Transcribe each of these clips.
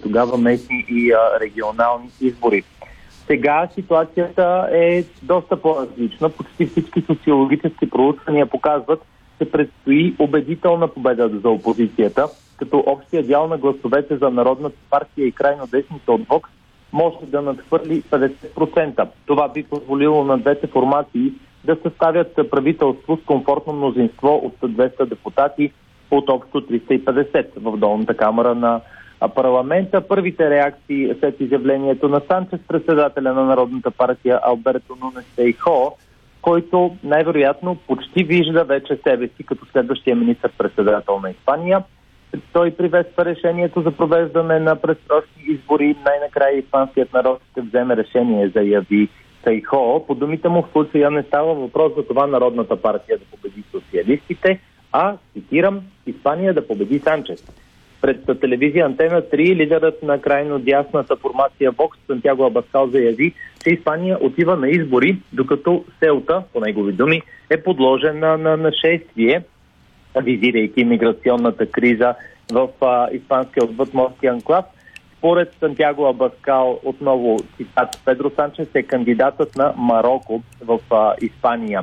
тогава местни и регионални избори. Сега ситуацията е доста по-различна. Почти всички социологически проучвания показват, че предстои убедителна победа за опозицията, като общия дял на гласовете за Народната партия и крайно десните от ВОКС може да надхвърли 50%. Това би позволило на двете формации да съставят правителство с комфортно мнозинство от 200 депутати от общо 350 в долната камара на парламента. Първите реакции след изявлението на Санчес, председателя на Народната партия Алберто Нунес Фейхоа, който най-вероятно почти вижда вече себе си като следващия министър-председател на Испания. Той приветства решението за провеждане на предсрочни избори. Най-накрая испанският народ ще вземе решение, заяви Фейхоа. По думите му в случая не става въпрос за това Народната партия да победи социалистите, а, цитирам, Испания да победи Санчес. Пред телевизия Антена 3 лидерът на крайно дясната формация ВОКС Сантяго Абаскал заяви, че Испания отива на избори, докато Селта, по негови думи, е подложен на нашествие, визирайки миграционната криза в испанския отвъдморски анклав. Според Сантяго Абаскал, отново цитат, Педро Санчес е кандидатът на Мароко в Испания.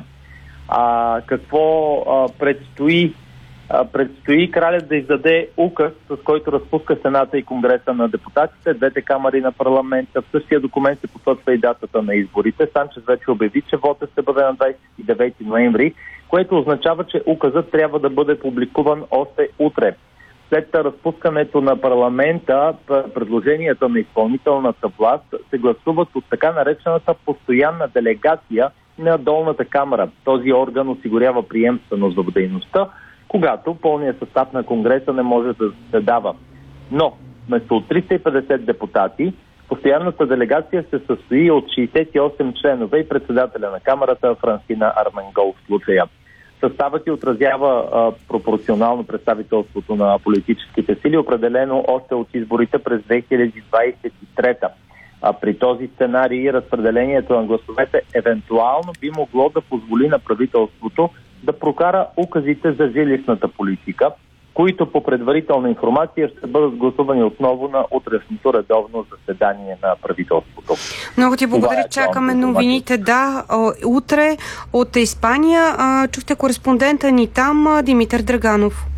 Какво предстои? Предстои кралят да издаде указ, с който разпуска Сената и Конгреса на депутатите, двете камари на парламента. В същия документ се посочва и датата на изборите. Санчес вече обяви, че вотът ще бъде на 29 ноември, което означава, че указът трябва да бъде публикуван още утре. След разпускането на парламента, предложенията на изпълнителната власт се гласуват от така наречената постоянна делегация на долната камара. Този орган осигурява приемственост в дейността, когато пълният състав на Конгреса не може да се дава. Но вместо от 350 депутати, постоянната делегация се състои от 68 членове и председателя на камарата Франсина Арменгол в случая. Съставът и отразява пропорционално представителството на политическите сили, определено още от изборите през 2023. При този сценарий разпределението на гласовете евентуално би могло да позволи на правителството да прокара указите за жилищната политика, които по предварителна информация ще бъдат гласувани отново на утрешното редовно заседание на правителството. Много ти благодаря. Чакаме новините. Да, утре от Испания. Чухте кореспондента ни там, Димитър Драганов.